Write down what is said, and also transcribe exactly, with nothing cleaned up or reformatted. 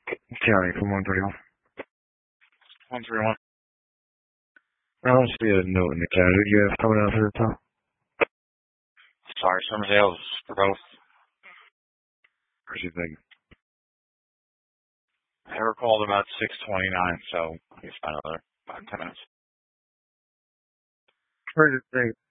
County from one thirty-one. one three one. I don't see a note in the county. Who do you have coming out for the top? Sorry, Summerdale's for both. Where's your thing? I were called about six twenty-nine, so he's about another five, ten minutes. Where's your thing?